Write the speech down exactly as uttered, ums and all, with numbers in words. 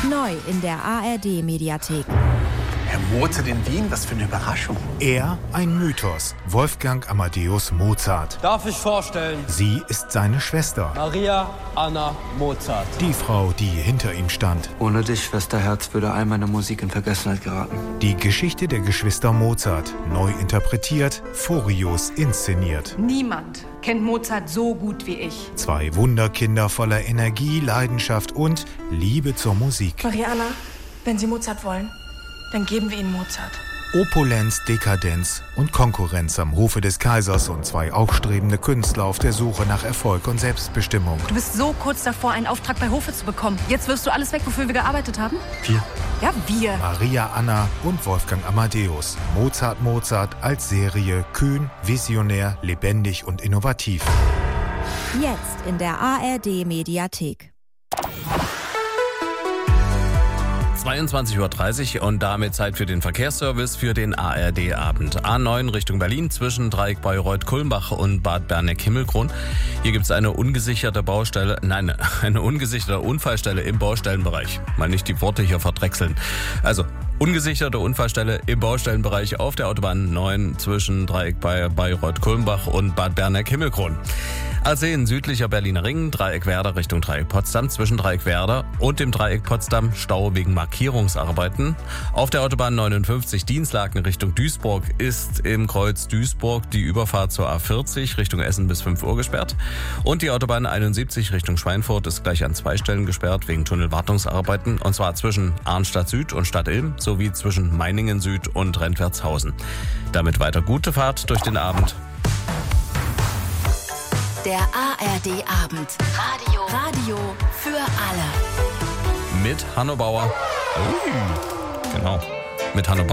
Neu in der A R D-Mediathek. Herr Mozart in Wien, was für eine Überraschung. Er ein Mythos, Wolfgang Amadeus Mozart. Darf ich vorstellen? Sie ist seine Schwester. Maria Anna Mozart. Die Frau, die hinter ihm stand. Ohne dich, Schwesterherz, würde all meine Musik in Vergessenheit geraten. Die Geschichte der Geschwister Mozart, neu interpretiert, furios inszeniert. Niemand kennt Mozart so gut wie ich. Zwei Wunderkinder voller Energie, Leidenschaft und Liebe zur Musik. Maria Anna, wenn Sie Mozart wollen, dann geben wir Ihnen Mozart. Opulenz, Dekadenz und Konkurrenz am Hofe des Kaisers und zwei aufstrebende Künstler auf der Suche nach Erfolg und Selbstbestimmung. Du bist so kurz davor, einen Auftrag bei Hofe zu bekommen. Jetzt wirfst du alles weg, wofür wir gearbeitet haben? Wir? Ja, wir. Maria Anna und Wolfgang Amadeus. Mozart Mozart als Serie kühn, visionär, lebendig und innovativ. Jetzt in der A R D-Mediathek. zweiundzwanzig Uhr dreißig und damit Zeit für den Verkehrsservice für den A R D-Abend. A neun Richtung Berlin zwischen Dreieck Bayreuth-Kulmbach und Bad Berneck-Himmelkron. Hier gibt es eine ungesicherte Baustelle, nein, eine ungesicherte Unfallstelle im Baustellenbereich. Mal nicht die Worte hier verdrechseln. Also, ungesicherte Unfallstelle im Baustellenbereich auf der Autobahn neun zwischen Dreieck bei Bayreuth-Kulmbach und Bad Berneck-Himmelkron. A zehn südlicher Berliner Ring, Dreieck Werder Richtung Dreieck Potsdam, zwischen Dreieck Werder und dem Dreieck Potsdam Stau wegen Markierungsarbeiten. Auf der Autobahn neunundfünfzig Dienstlaken Richtung Duisburg ist im Kreuz Duisburg die Überfahrt zur A vierzig Richtung Essen bis fünf Uhr gesperrt. Und die Autobahn einundsiebzig Richtung Schweinfurt ist gleich an zwei Stellen gesperrt wegen Tunnelwartungsarbeiten. Und zwar zwischen Arnstadt Süd und Stadt Ilm sowie zwischen Meiningen Süd und Rentwertshausen. Damit weiter gute Fahrt durch den Abend. Der A R D-Abend. Radio. Radio für alle. Mit Hanno Bauer. Ui, genau. Mit Hanno Bauer.